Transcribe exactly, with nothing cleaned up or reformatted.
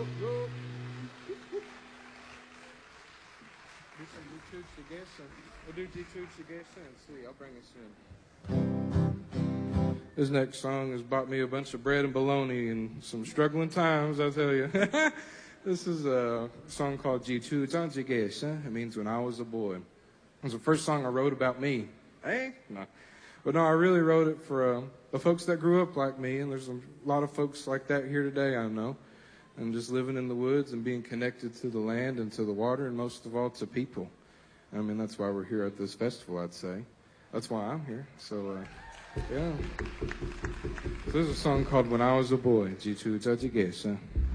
Do some G-Toots again. We'll do G-Toots again. Sweet, I'll bring us in. This next song has bought me a bunch of bread and bologna in some struggling times, I'll tell you. This is a song called G-Toots. It means when I was a boy. It was the first song I wrote about me. Hey? No. But no, I really wrote it for uh, the folks that grew up like me, and there's a lot of folks like that here today, I know. And just living in the woods and being connected to the land and to the water, and most of all to people. I mean, that's why we're here at this festival, I'd say. That's why I'm here. So, uh, yeah. So this is a song called When I Was a Boy. G two Tajigesa.